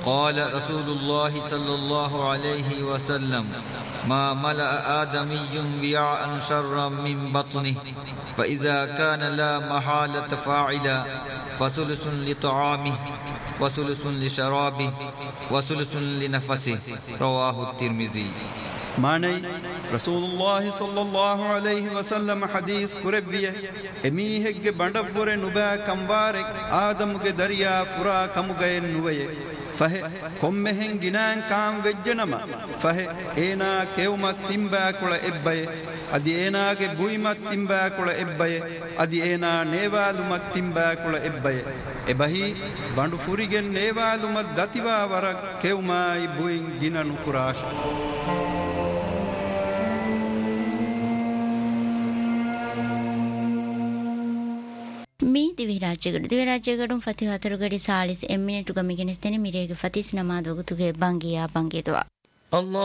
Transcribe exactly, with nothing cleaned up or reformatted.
قال رسول الله صلى الله عليه وسلم ما ملأ آدمي وعاء شرا من بطنه فإذا كان لا محالة فاعلا فثلث لطعامه وثلث لشرابه وثلث لنفسه رواه الترمذي. ماني رسول الله صلى الله عليه وسلم حديث كربيه اميهك بندبور نبا كمبارك آدم کے دریا فرا کم گئے نوے فه කොම්මෙහෙන් ගිනාන් කාම් වෙජ්ජනම ෆහ ඒනා කෙවුමත් තිම්බා කුල එබ්බය අදි ඒනාගේ බුයිමත් තිම්බා කුල එබ්බය අදි ඒනා නේවාලුමත් තිම්බා කුල එබ්බය එබහි බඬු ෆුරිගෙන් නේවාලුමත් දතිවා වරක් කෙවුමායි බුයින් ගිනනු කුරාෂ. මේ දිවි රාජ්‍යගඩ දිවි රාජ්‍යගඩුම් ෆති හතරුගඩි සාලිස් එම්මිනටු ගමිගෙනස් තෙන මිරේගේ ෆතිස් නමාද වගතුගේ බංගියා බංගේදවා. Allah